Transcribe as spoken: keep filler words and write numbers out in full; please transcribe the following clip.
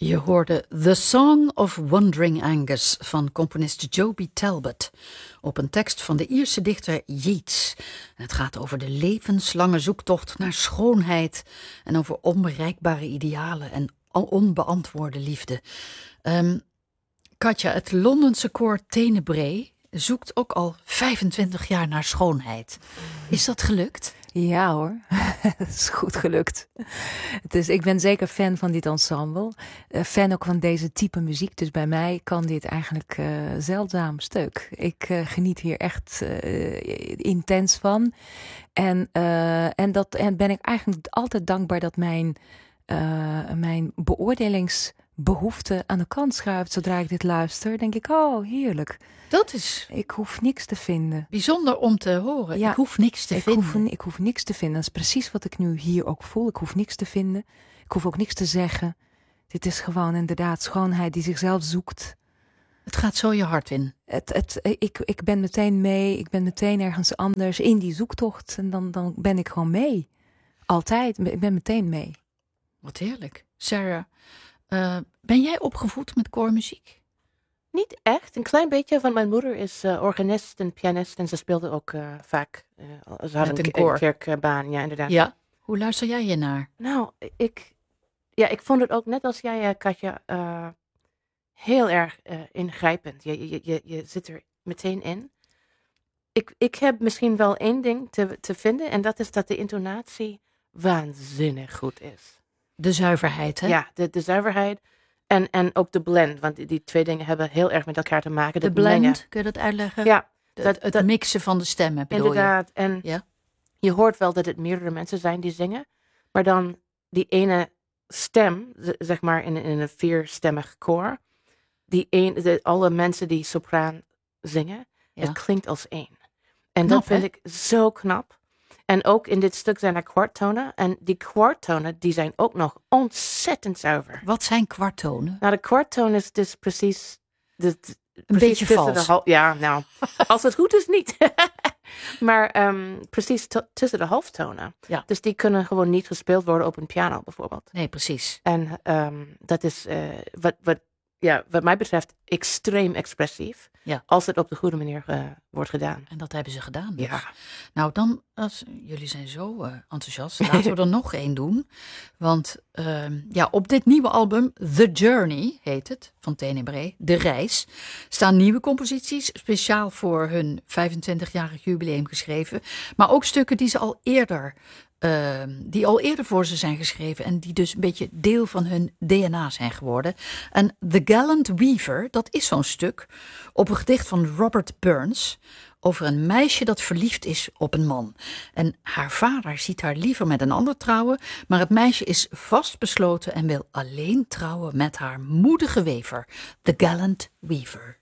Je hoorde The Song of Wandering Angus van componist Joby Talbot op een tekst van de Ierse dichter Yeats. En het gaat over de levenslange zoektocht naar schoonheid en over onbereikbare idealen en onbeantwoorde liefde. Um, Katja, het Londense koor Tenebrae zoekt ook al vijfentwintig jaar naar schoonheid. Is dat gelukt? Ja hoor, het is goed gelukt. Dus ik ben zeker fan van dit ensemble. Uh, fan ook van deze type muziek. Dus bij mij kan dit eigenlijk uh, zeldzaam stuk. Ik uh, geniet hier echt uh, intens van. En, uh, en, dat, en ben ik eigenlijk altijd dankbaar dat mijn, uh, mijn beoordelingsbehoefte aan de kant schuift. Zodra ik dit luister, denk ik, oh heerlijk. Dat is Ik hoef niks te vinden. Bijzonder om te horen. Ja, ik hoef niks te ik vinden. Hoef, ik hoef niks te vinden. Dat is precies wat ik nu hier ook voel. Ik hoef niks te vinden. Ik hoef ook niks te zeggen. Dit is gewoon inderdaad schoonheid die zichzelf zoekt. Het gaat zo je hart in. Het, het, ik, ik ben meteen mee. Ik ben meteen ergens anders in die zoektocht. En dan, dan ben ik gewoon mee. Altijd. Ik ben meteen mee. Wat heerlijk. Sarah, uh, ben jij opgevoed met koormuziek? Niet echt, een klein beetje, want mijn moeder is uh, organist en pianist en ze speelde ook uh, vaak. Uh, ze had een, een kerkbaan, ja inderdaad. Ja, hoe luister jij je naar? Nou, ik, ja, ik vond het ook net als jij, uh, Katja, uh, heel erg uh, ingrijpend. Je, je, je, je zit er meteen in. Ik, ik heb misschien wel één ding te, te vinden en dat is dat de intonatie waanzinnig goed is. De zuiverheid, hè? Ja, de, de zuiverheid. En, en ook de blend, want die, die twee dingen hebben heel erg met elkaar te maken. De blend, mengen. Kun je dat uitleggen? Ja. De, dat, het dat, mixen van de stemmen, bedoel inderdaad. je? En ja? je hoort wel dat het meerdere mensen zijn die zingen. Maar dan die ene stem, zeg maar in, in een vierstemmig koor. Die een, de, alle mensen die sopraan zingen, ja. Het klinkt als één. En knap, dat vind hè? Ik zo knap. En ook in dit stuk zijn er kwarttonen. En die kwarttonen, die zijn ook nog ontzettend zuiver. Wat zijn kwarttonen? Nou, de kwarttoon is dus precies... De, de, een precies beetje vals. De, ja, nou, als het goed is niet. maar um, precies t- tussen de halftonen. Ja. Dus die kunnen gewoon niet gespeeld worden op een piano bijvoorbeeld. Nee, precies. En um, dat is uh, wat, wat, ja, wat mij betreft extreem expressief. Ja. Als het op de goede manier uh, wordt gedaan. En dat hebben ze gedaan dus. Ja. Nou dan, als, jullie zijn zo uh, enthousiast, laten we er nog één doen. Want uh, ja, op dit nieuwe album, The Journey heet het, van Tenebrae, De Reis, staan nieuwe composities, speciaal voor hun vijfentwintigjarig jubileum geschreven. Maar ook stukken die ze al eerder... Uh, die al eerder voor ze zijn geschreven en die dus een beetje deel van hun D N A zijn geworden. En The Gallant Weaver, dat is zo'n stuk op een gedicht van Robert Burns over een meisje dat verliefd is op een man. En haar vader ziet haar liever met een ander trouwen, maar het meisje is vastbesloten en wil alleen trouwen met haar moedige wever, The Gallant Weaver.